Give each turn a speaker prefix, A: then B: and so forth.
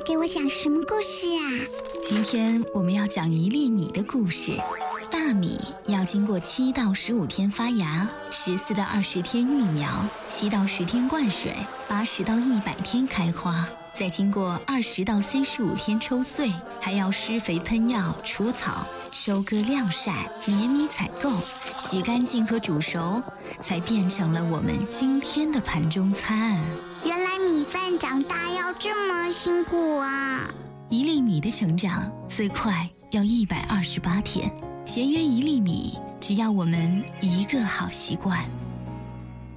A: 给我讲什么故事啊？
B: 今天我们要讲一粒米的故事。大米要经过7到15天发芽，14到20天育苗，7到10天灌水，80到100天开花，再经过20到35天抽穗，还要施肥喷药除草，收割晾晒，碾米采购，洗干净和煮熟，才变成了我们今天的盘中餐。
A: 原来米饭长大要这么辛苦啊！
B: 一粒米的成长最快要128天，节约一粒米，只要我们一个好习惯。